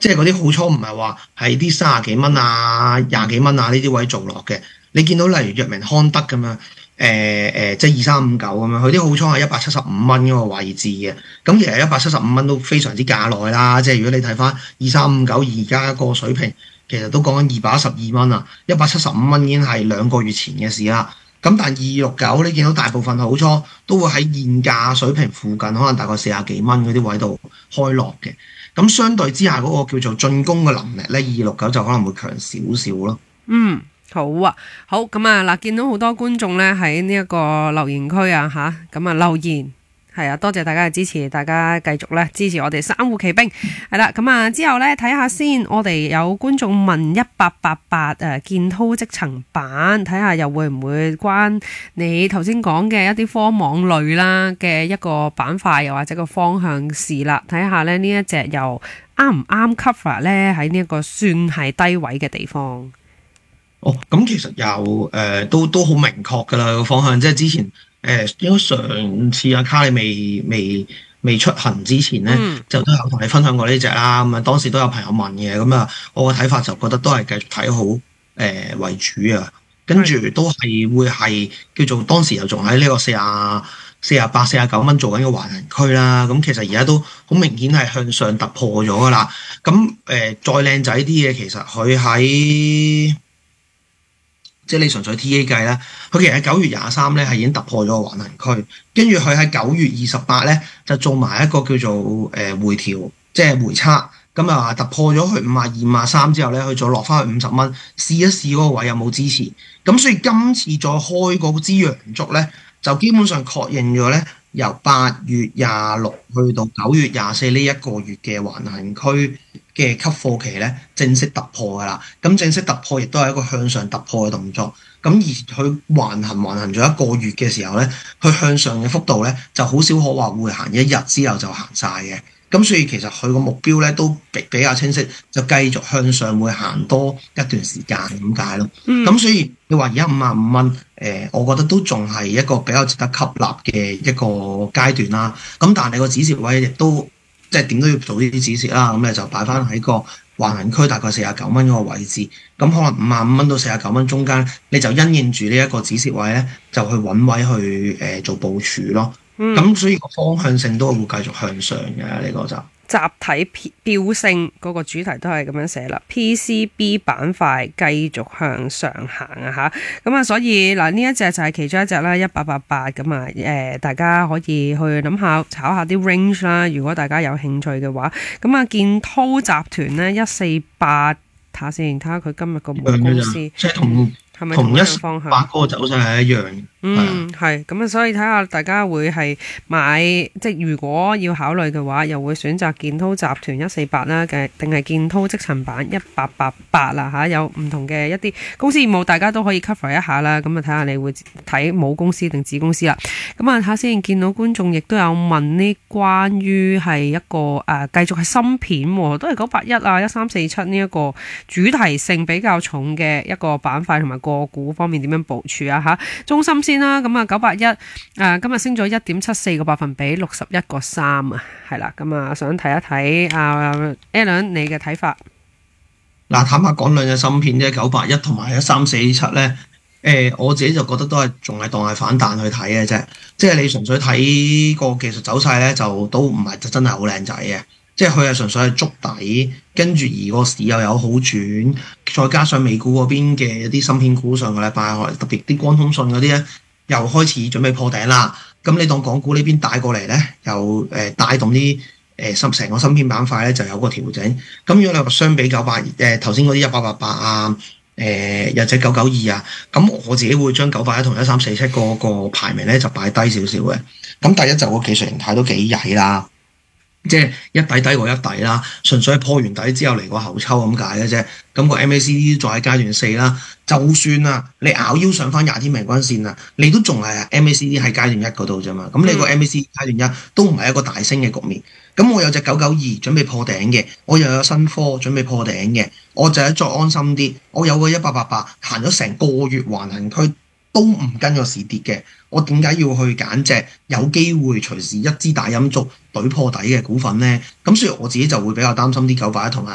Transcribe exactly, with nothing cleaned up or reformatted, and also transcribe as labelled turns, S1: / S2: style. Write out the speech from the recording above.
S1: 即係嗰啲好倉唔係話係啲三十幾蚊啊、廿幾蚊啊呢啲位做落嘅。你見到例如藥明康德咁樣，誒、呃、誒、呃，即係二三五九咁樣，佢啲好倉係一百七十五蚊嗰個位置嘅。咁其實一百七十五蚊都非常之價內啦。即係如果你睇翻二三五九而家個水平，其實都講緊二百一十二蚊啊，一百七十五蚊已經係兩個月前嘅事啦。咁但係二六九，你見到大部分好倉都會喺現價水平附近，可能大概四十幾蚊嗰啲位度開落嘅。咁相對之下，嗰個叫做進攻嘅能力咧，二六九就可能會強少少咯。
S2: 嗯，好啊，好咁啊嗱，見到好多觀眾咧喺呢一個留言區啊吓，咁啊留言。係啊，多謝大家嘅支持，大家繼續咧支持我哋散戶奇兵。係啦，咁啊之後咧睇下先，我哋有觀眾問一八八八誒建滔積層板，睇下又會唔會關你頭先講嘅一啲科網類啦嘅一個板塊，又或者個方向事啦。睇下咧呢一隻又啱唔啱 cover 咧喺呢一個算係低位嘅地方。
S1: 哦，咁其實又誒、呃、都都好明確㗎啦個方向，即係之前。誒，應該上次阿卡你未未未出行之前咧，嗯、就都有同你分享過呢隻啦。咁啊，當時都有朋友問嘅，咁啊，我嘅睇法就覺得都係繼續睇好誒、呃、為主啊。跟住都係會係叫做當時又仲喺呢個四啊四啊八、四啊九蚊做緊個橫行區啦。咁其實而家都好明顯係向上突破咗㗎啦。咁誒、呃，再靚仔啲嘅，其實佢喺即係你純粹 T A 計啦，佢其實喺九月廿三咧係已經突破咗個橫行區，跟住佢喺九月二十八咧就做埋一個叫做誒、呃、回調，即係回測，咁啊突破咗佢五啊二、五啊三之後咧，佢再落翻去五十蚊，試一試嗰個位有冇支持，咁所以今次再開嗰支陽燭咧，就基本上確認咗咧由八月廿六去到九月廿四呢一個月嘅橫行區嘅吸貨期咧正式突破㗎啦，咁正式突破亦都係一個向上突破嘅動作。咁而佢橫行橫行咗一個月嘅時候咧，佢向上嘅幅度咧就好少可話會行一日之後就行晒嘅。咁所以其實佢個目標咧都比比較清晰，就繼續向上會行多一段時間咁解咯。咁、嗯、所以你話而家五十五蚊，誒、呃，我覺得都仲係一個比較值得吸納嘅一個階段啦。咁但係你個止蝕位亦都即係點都要做呢啲止蝕啦。咁咧就擺翻喺個橫行區大概四十九蚊嗰個位置。咁可能五十五蚊到四十九蚊中間，你就因應住呢一個止蝕位咧，就去揾位去誒、呃、做部署咯。咁、嗯、所以個方向性都會繼續向上嘅呢、這個就
S2: 集體飆升嗰個主題都係咁樣寫啦。P C B 板塊繼續向上行啊吓，咁啊所以嗱呢一隻就係其中一隻啦，一八八八咁啊誒，大家可以去諗下炒下啲 range 啦。如果大家有興趣嘅話，咁啊建滔集團咧一四八睇下先，睇下佢今日個母公司
S1: 即係同係咪同一方向？八個走勢係一樣嘅。
S2: 嗯，係咁啊，所以睇下大家會係買，即係如果要考慮嘅話，又會選擇建滔集團一四八啦，嘅定係建滔積層板一八八八啦吓，有唔同嘅一啲公司業務，大家都可以 cover 一下啦。咁啊，睇下你會睇母公司定子公司啦。咁啊，睇下先，見到觀眾亦都有問呢，關於係一個誒、呃，繼續係芯片，都係九八一啊，一三四七呢一個主題性比較重嘅一個板塊同埋個股方面點樣部署啊吓，中芯先啦，咁啊九八一誒今日升咗一點七四個百分比，六十一個三啊，係啦，咁啊想睇一睇啊 Alan 你嘅睇法。
S1: 嗱，坦白講兩隻芯片啫，九八一同埋一三四七咧，誒我自己就覺得都係仲係當係反彈去睇嘅啫，即係你純粹睇個技術走勢咧，就都唔係真係好靚仔嘅。即係佢係純粹係築底，跟住而個市又有好轉，再加上美股嗰邊嘅一啲芯片股上個禮拜，特別啲光通訊嗰啲咧，又開始準備破頂啦。咁你當港股呢邊帶過嚟咧，又誒帶動啲誒芯成個芯片板塊咧就有個調整。咁如果你話相比九八誒頭先嗰啲一八八八啊，誒或者九九二啊，咁我自己會將九八一同一三四七個個排名咧就擺低少少嘅。咁第一就個技術形態都幾曳啦。即係一底低過一底啦，純粹係破完底之後嚟個後抽咁解嘅啫。咁個 M A C D 再喺階段四啦，就算啊你咬腰上翻廿天平均線啊，你都仲係 M A C D 喺階段一嗰度啫嘛。咁你個 M A C D 階段一都唔係一個大升嘅局面。咁我有隻九九二準備破頂嘅，我又有新科準備破頂嘅，我就係再安心啲。我有個一八八八行咗成個月橫行區都唔跟個市跌嘅，我點解要去揀隻有機會隨時一支大陰燭懟破底嘅股份呢？咁所以我自己就會比較擔心啲九八一同埋